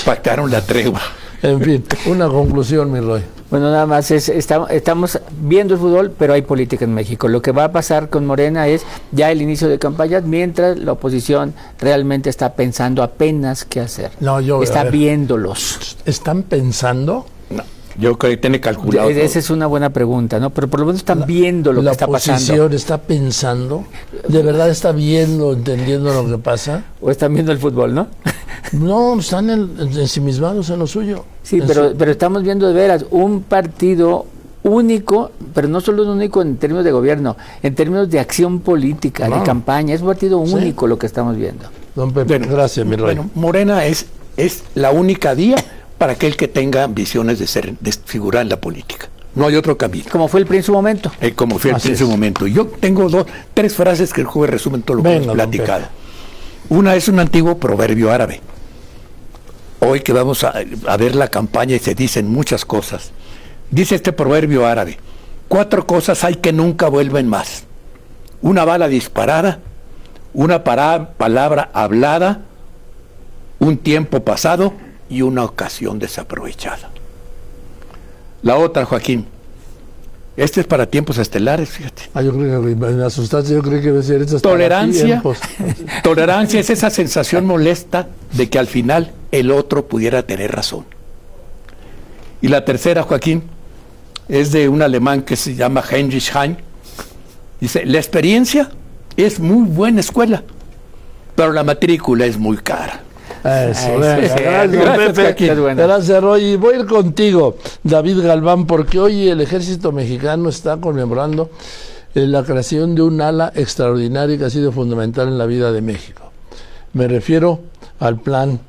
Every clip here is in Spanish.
pactaron la tregua. En fin, una conclusión, mi Roy. Bueno, nada más estamos viendo el fútbol, pero hay política en México. Lo que va a pasar con Morena es ya el inicio de campañas, mientras la oposición realmente está pensando apenas qué hacer. No, está viéndolos. ¿Están pensando? No, yo creo que tiene calculado. Esa es una buena pregunta, ¿no? Pero por lo menos están viendo lo que está pasando. ¿La oposición está pensando? ¿De verdad está viendo, entendiendo lo que pasa? ¿O están viendo el fútbol, no? No, están ensimismados en lo suyo. Sí, pero estamos viendo de veras un partido único, pero no solo un único en términos de gobierno, en términos de acción política, de campaña. Es un partido único lo que estamos viendo. Don Pepe, gracias, mi Roy. Bueno, Morena es la única vía para aquel que tenga ambiciones de figurar en la política. No hay otro camino. Como fue el PRI en su momento. Como fue el PRI en su momento. Yo tengo tres frases que el juez resumen todo lo que hemos platicado. Una es un antiguo proverbio árabe. Hoy que vamos a ver la campaña y se dicen muchas cosas. Dice este proverbio árabe: 4 cosas hay que nunca vuelven más. Una bala disparada, una palabra hablada, un tiempo pasado y una ocasión desaprovechada. La otra, Joaquín. Este es para tiempos estelares, fíjate. Yo creo que me asustaste, yo creo que iba a ser estas tolerancia. Tolerancia es esa sensación molesta de que al final el otro pudiera tener razón. Y la tercera, Joaquín, es de un alemán que se llama Heinrich Heine. Dice: la experiencia es muy buena escuela, pero la matrícula es muy cara. Eso, gracias, Pepe. Gracias, Roy. Y voy a ir contigo, David Galván, porque hoy el ejército mexicano está conmemorando la creación de un ala extraordinaria que ha sido fundamental en la vida de México. Me refiero al plan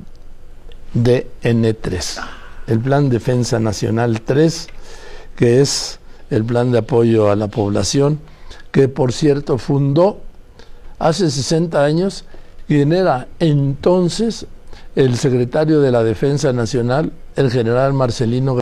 DN3, el Plan Defensa Nacional 3, que es el plan de apoyo a la población, que por cierto fundó hace 60 años quien era entonces el secretario de la Defensa Nacional, el general Marcelino